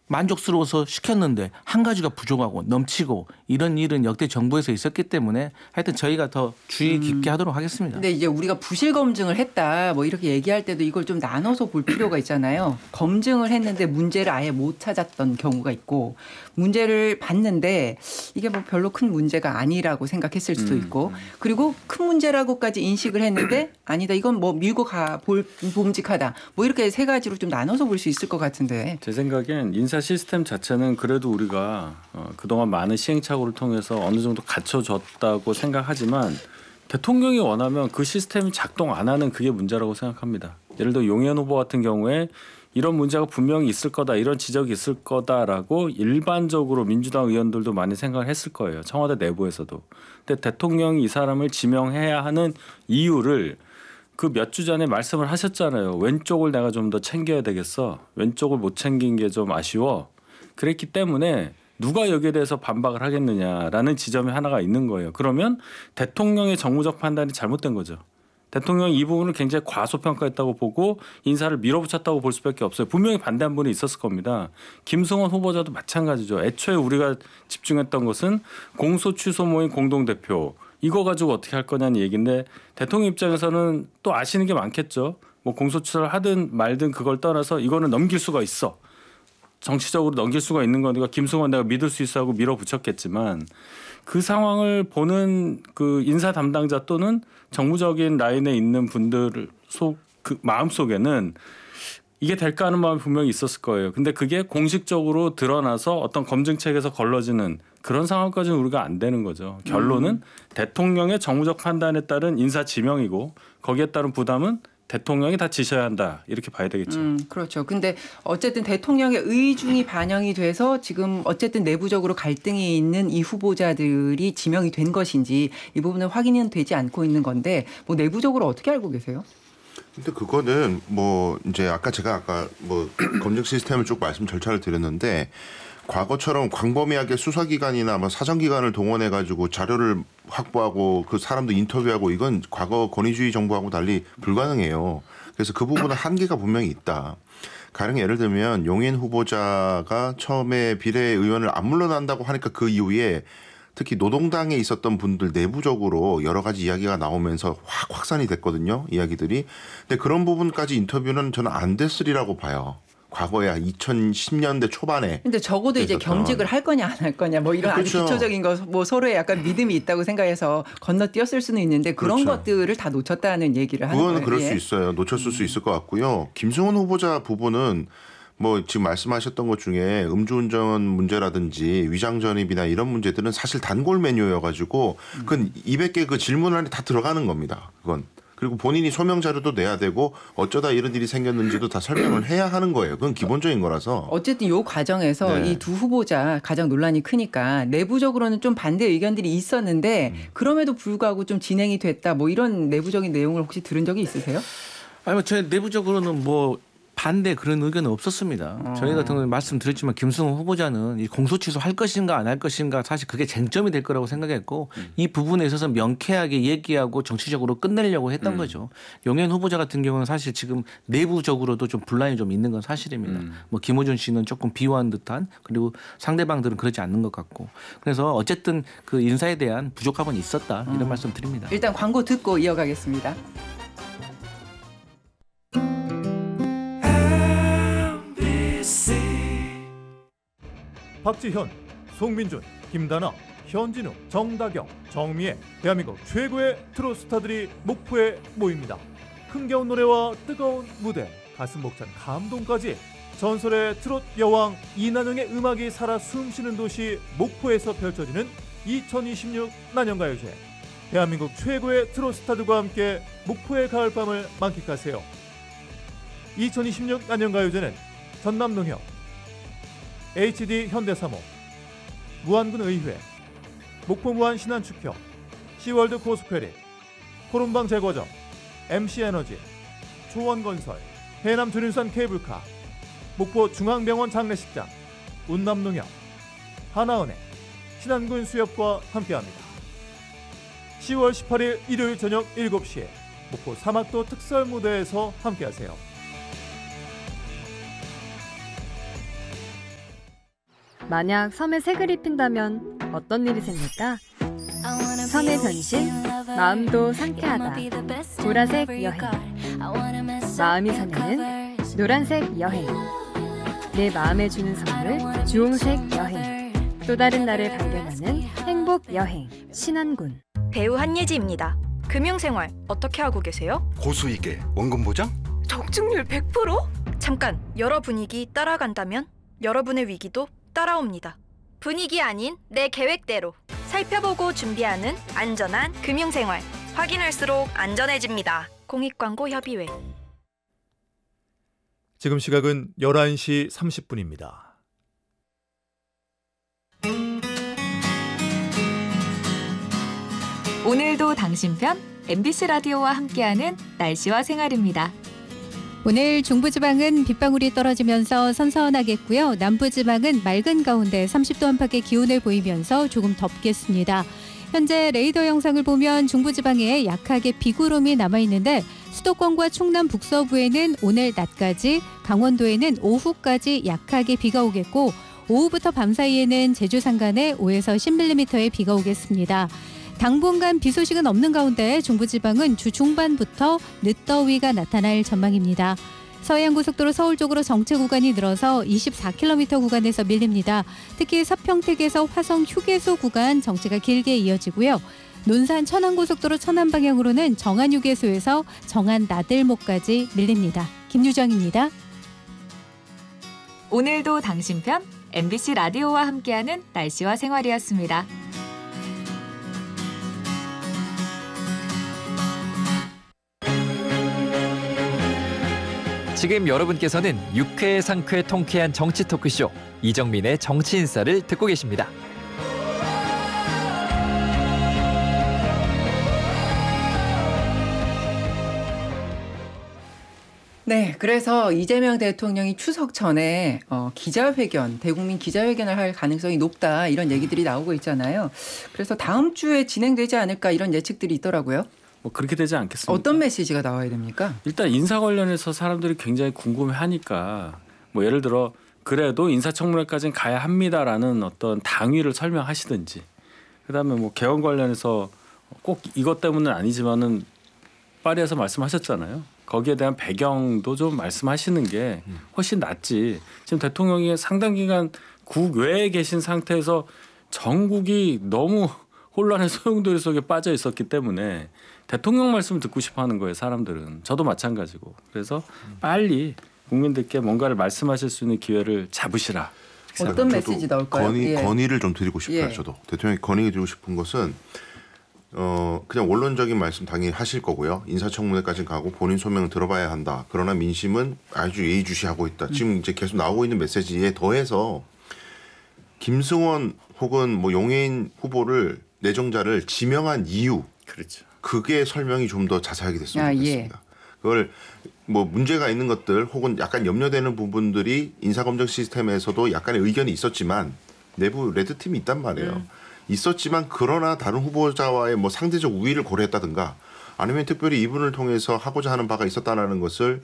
만족스러워서 시켰는데 한 가지가 부족하고 넘치고 이런 일은 역대 정부에서 있었기 때문에 하여튼 저희가 더 주의 깊게 하도록 하겠습니다. 근데 이제 우리가 부실 검증을 했다 뭐 이렇게 얘기할 때도 이걸 좀 나눠서 볼 필요가 있잖아요. 검증을 했는데 문제를 아예 못 찾았던 경우가 있고 문제를 봤는데 이게 뭐 별로 큰 문제가 아니라고 생각했을 수도 있고 그리고 큰 문제라고까지 인식을 했는데 아니다 이건 뭐 밀고 가 봄직하다 뭐 이렇게 세 가지로 좀 나눠서 볼 수 있을 것 같은데. 제 생각엔 인사 시스템 자체는 그래도 우리가 그동안 많은 시행착오를 통해서 어느 정도 갖춰졌다고 생각하지만 대통령이 원하면 그 시스템이 작동 안 하는 그게 문제라고 생각합니다. 예를 들어 용해인 후보 같은 경우에 이런 문제가 분명히 있을 거다 이런 지적이 있을 거다라고 일반적으로 민주당 의원들도 많이 생각을 했을 거예요. 청와대 내부에서도. 근데 대통령이 이 사람을 지명해야 하는 이유를 그 몇 주 전에 말씀을 하셨잖아요. 왼쪽을 내가 좀 더 챙겨야 되겠어. 왼쪽을 못 챙긴 게 좀 아쉬워. 그랬기 때문에 누가 여기에 대해서 반박을 하겠느냐라는 지점이 하나가 있는 거예요. 그러면 대통령의 정무적 판단이 잘못된 거죠. 대통령이 이 부분을 굉장히 과소평가했다고 보고 인사를 밀어붙였다고 볼 수밖에 없어요. 분명히 반대한 분이 있었을 겁니다. 김승원 후보자도 마찬가지죠. 애초에 우리가 집중했던 것은 공소 취소 모임 공동대표. 이거 가지고 어떻게 할 거냐는 얘기인데 대통령 입장에서는 또 아시는 게 많겠죠. 뭐 공소취소를 하든 말든 그걸 떠나서 이거는 넘길 수가 있어. 정치적으로 넘길 수가 있는 거니까 김승원 내가 믿을 수 있어 하고 밀어붙였겠지만 그 상황을 보는 그 인사 담당자 또는 정무적인 라인에 있는 분들 그 마음속에는 이게 될까 하는 마음이 분명히 있었을 거예요. 근데 그게 공식적으로 드러나서 어떤 검증책에서 걸러지는 그런 상황까지는 우리가 안 되는 거죠. 결론은 대통령의 정무적 판단에 따른 인사 지명이고 거기에 따른 부담은 대통령이 다 지셔야 한다. 이렇게 봐야 되겠죠. 그렇죠. 근데 어쨌든 대통령의 의중이 반영이 돼서 지금 어쨌든 내부적으로 갈등이 있는 이 후보자들이 지명이 된 것인지 이 부분은 확인은 되지 않고 있는 건데 뭐 내부적으로 어떻게 알고 계세요? 근데 그거는 뭐 이제 제가 아까 뭐 검증 시스템을 쭉 말씀 절차를 드렸는데 과거처럼 광범위하게 수사기관이나 뭐 사정기관을 동원해가지고 자료를 확보하고 그 사람도 인터뷰하고 이건 과거 권위주의 정부하고 달리 불가능해요. 그래서 그 부분은 한계가 분명히 있다. 가령 예를 들면 용인 후보자가 처음에 비례의원을 안 물러난다고 하니까 그 이후에 특히 노동당에 있었던 분들 내부적으로 여러 가지 이야기가 나오면서 확산이 됐거든요. 이야기들이. 근데 그런 부분까지 인터뷰는 저는 안 됐으리라고 봐요. 과거에 2010년대 초반에. 근데 적어도 이제 경직을 할 거냐 안 할 거냐 뭐 이런 그렇죠. 아주 기초적인 거 뭐 서로의 약간 믿음이 있다고 생각해서 건너뛰었을 수는 있는데 그런 그렇죠. 것들을 다 놓쳤다는 얘기를 하는 거예요. 그거는 그럴 수 있어요. 놓쳤을 수 있을 것 같고요. 김승원 후보자 부분은 뭐 지금 말씀하셨던 것 중에 음주운전 문제라든지 위장전입이나 이런 문제들은 사실 단골 메뉴여가지고 그건 200개 그 질문 안에 다 들어가는 겁니다. 그건. 그리고 본인이 소명 자료도 내야 되고 어쩌다 이런 일이 생겼는지도 다 설명을 해야 하는 거예요. 그건 기본적인 거라서. 어쨌든 이 과정에서 네. 이 두 후보자 가장 논란이 크니까 내부적으로는 좀 반대 의견들이 있었는데 그럼에도 불구하고 좀 진행이 됐다. 뭐 이런 내부적인 내용을 혹시 들은 적이 있으세요? 아니 뭐 저희 내부적으로는 뭐 반대 그런 의견은 없었습니다. 저희 같은 경우는 말씀드렸지만 김승원 후보자는 이 공소취소 할 것인가 안 할 것인가 사실 그게 쟁점이 될 거라고 생각했고 이 부분에 있어서 명쾌하게 얘기하고 정치적으로 끝내려고 했던 거죠. 용해인 후보자 같은 경우는 사실 지금 내부적으로도 좀 분란이 좀 있는 건 사실입니다. 뭐 김호준 씨는 조금 비호한 듯한 그리고 상대방들은 그렇지 않는 것 같고 그래서 어쨌든 그 인사에 대한 부족함은 있었다 이런 말씀 드립니다. 일단 광고 듣고 이어가겠습니다. 박지현, 송민준, 김다나, 현진우, 정다경, 정미애 대한민국 최고의 트로트 스타들이 목포에 모입니다. 흥겨운 노래와 뜨거운 무대, 가슴 벅찬 감동까지 전설의 트로트 여왕 이난영의 음악이 살아 숨쉬는 도시 목포에서 펼쳐지는 2026 난영가요제. 대한민국 최고의 트로트 스타들과 함께 목포의 가을밤을 만끽하세요. 2026 난영가요제는 전남농협, HD 현대사모, 무안군 의회, 목포무안 신한축협, 시월드 코스퀘리, 코롬방 제과점, MC에너지, 초원건설, 해남 조륜산 케이블카, 목포 중앙병원 장례식장, 운남농협, 하나은행, 신안군 수협과 함께합니다. 10월 18일 일요일 저녁 7시에 목포 사막도 특설무대에서 함께하세요. 만약 섬에 색을 입힌다면 어떤 일이 생길까? 섬의 변신, 마음도 상쾌하다. 보라색 여행. 마음이 설레는 노란색 여행. 내 마음에 주는 선물, 주홍색 여행. 또 다른 나를 발견하는 행복 여행. 신안군. 배우 한예지입니다. 금융생활 어떻게 하고 계세요? 고수익에 원금 보장? 적중률 100%? 잠깐, 여러 분위기 따라간다면 여러분의 위기도 따라옵니다. 분위기 아닌 내 계획대로 살펴보고 준비하는 안전한 금융생활. 확인할수록 안전해집니다. 공익광고협의회. 지금 시각은 11시 30분입니다. 오늘도 당신 편 MBC 라디오와 함께하는 날씨와 생활입니다. 오늘 중부지방은 빗방울이 떨어지면서 선선하겠고요. 남부지방은 맑은 가운데 30도 안팎의 기온을 보이면서 조금 덥겠습니다. 현재 레이더 영상을 보면 중부지방에 약하게 비구름이 남아있는데 수도권과 충남 북서부에는 오늘 낮까지, 강원도에는 오후까지 약하게 비가 오겠고 오후부터 밤 사이에는 제주 산간에 5에서 10mm의 비가 오겠습니다. 당분간 비 소식은 없는 가운데 중부지방은 주 중반부터 늦더위가 나타날 전망입니다. 서해안고속도로 서울 쪽으로 정체 구간이 늘어서 24km 구간에서 밀립니다. 특히 서평택에서 화성 휴게소 구간 정체가 길게 이어지고요. 논산 천안고속도로 천안 방향으로는 정안 휴게소에서 정안 나들목까지 밀립니다. 김유정입니다. 오늘도 당신 편 MBC 라디오와 함께하는 날씨와 생활이었습니다. 지금 여러분께서는 유쾌 상쾌 통쾌한 정치 토크쇼 이정민의 정치인싸를 듣고 계십니다. 네, 그래서 이재명 대통령이 추석 전에 기자회견, 대국민 기자회견을 할 가능성이 높다 이런 얘기들이 나오고 있잖아요. 그래서 다음 주에 진행되지 않을까 이런 예측들이 있더라고요. 뭐 그렇게 되지 않겠습니까? 어떤 메시지가 나와야 됩니까? 일단 인사 관련해서 사람들이 굉장히 궁금해하니까 뭐 예를 들어 그래도 인사청문회까지는 가야 합니다라는 어떤 당위를 설명하시든지, 그다음에 뭐 개헌 관련해서 꼭 이것 때문은 아니지만은 파리에서 말씀하셨잖아요. 거기에 대한 배경도 좀 말씀하시는 게 훨씬 낫지. 지금 대통령이 상당 기간 국외에 계신 상태에서 전국이 너무 혼란의 소용돌이 속에 빠져 있었기 때문에 대통령 말씀을 듣고 싶어하는 거예요. 사람들은. 저도 마찬가지고. 그래서 빨리 국민들께 뭔가를 말씀하실 수 있는 기회를 잡으시라. 어떤 메시지 나올까요? 건의를 좀 드리고 싶어요. 예. 저도 대통령이 건의드리고 싶은 것은 그냥 원론적인 말씀 당연히 하실 거고요. 인사청문회까지 가고 본인 소명을 들어봐야 한다. 그러나 민심은 아주 예의주시하고 있다. 지금 이제 계속 나오고 있는 메시지에 더해서 김승원 혹은 뭐 용해인 후보를 내정자를 지명한 이유, 그렇죠. 그게 설명이 좀 더 자세하게 됐으면 좋겠습니다. 그걸 뭐 문제가 있는 것들 혹은 약간 염려되는 부분들이 인사검증 시스템에서도 약간의 의견이 있었지만 내부 레드팀이 있단 말이에요. 있었지만 그러나 다른 후보자와의 뭐 상대적 우위를 고려했다든가 아니면 특별히 이분을 통해서 하고자 하는 바가 있었다는 것을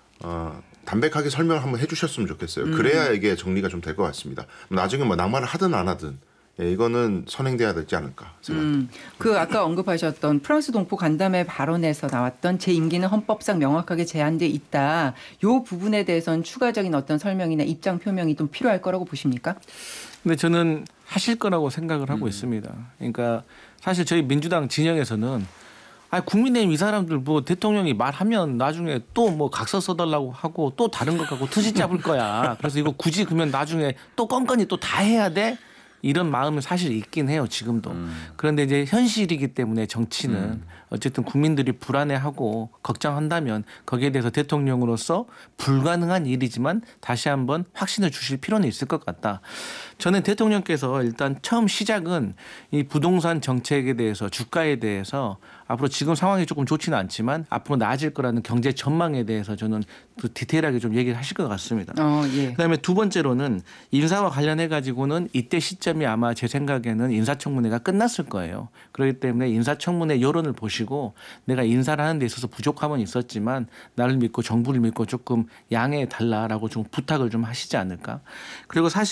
담백하게 설명을 한번 해주셨으면 좋겠어요. 그래야 이게 정리가 좀 될 것 같습니다. 나중에 뭐 낙마를 하든 안 하든 이거는 선행돼야 되지 않을까 생각합니다. 그 아까 언급하셨던 프랑스 동포 간담회 발언에서 나왔던 제 임기는 헌법상 명확하게 제한돼 있다. 이 부분에 대해서는 추가적인 어떤 설명이나 입장 표명이 좀 필요할 거라고 보십니까? 근데 저는 하실 거라고 생각을 하고 있습니다. 그러니까 사실 저희 민주당 진영에서는 국민의힘 이 사람들 뭐 대통령이 말하면 나중에 또 뭐 각서 써달라고 하고 또 다른 것 갖고 트집 잡을 거야. 그래서 이거 굳이 그러면 나중에 또 껌껌이 또 다 해야 돼? 이런 마음은 사실 있긴 해요, 지금도. 그런데 이제 현실이기 때문에 정치는 어쨌든 국민들이 불안해하고 걱정한다면 거기에 대해서 대통령으로서 불가능한 일이지만 다시 한번 확신을 주실 필요는 있을 것 같다. 저는 대통령께서 일단 처음 시작은 이 부동산 정책에 대해서 주가에 대해서 앞으로 지금 상황이 조금 좋지는 않지만 앞으로 나아질 거라는 경제 전망에 대해서 저는 그 디테일하게 좀 얘기를 하실 것 같습니다. 예. 그다음에 두 번째로는 인사와 관련해 가지고는 이때 시점이 아마 제 생각에는 인사청문회가 끝났을 거예요. 그렇기 때문에 인사청문회 여론을 보시고 내가 인사를 하는 데 있어서 부족함은 있었지만 나를 믿고 정부를 믿고 조금 양해해 달라라고 좀 부탁을 좀 하시지 않을까. 그리고 사실